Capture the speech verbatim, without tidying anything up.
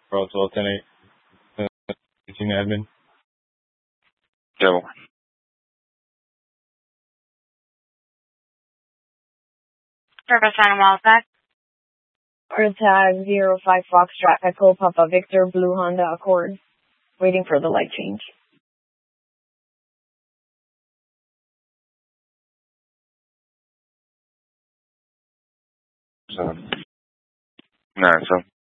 Roswell ten eight, eighteen admin. Devil. Purpose on Wildcat. Or tag zero five Foxtrot Echo Papa Victor Blue Honda Accord. Waiting for the light change. Seven. Nine, seven.